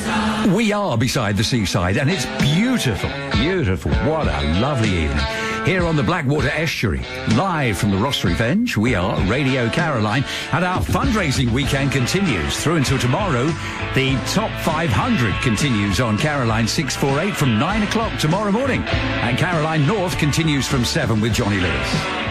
We are beside the seaside, and it's beautiful, beautiful. What a lovely evening. Here on the Blackwater Estuary, live from the Rossery Fenge, we are Radio Caroline, and our fundraising weekend continues through until tomorrow. The Top 500 continues on Caroline 648 from 9 o'clock tomorrow morning, and Caroline North continues from 7 with Johnny Lewis.